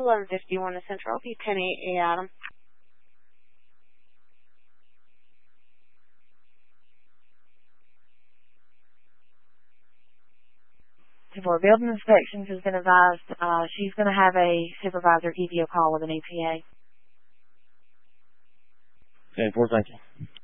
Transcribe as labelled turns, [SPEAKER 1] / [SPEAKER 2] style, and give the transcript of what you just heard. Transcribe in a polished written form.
[SPEAKER 1] 1151 to Central Buchanan, Adam.
[SPEAKER 2] For building inspections has been advised she's going to have a supervisor give you a call with an EPA.
[SPEAKER 3] Okay, thank you.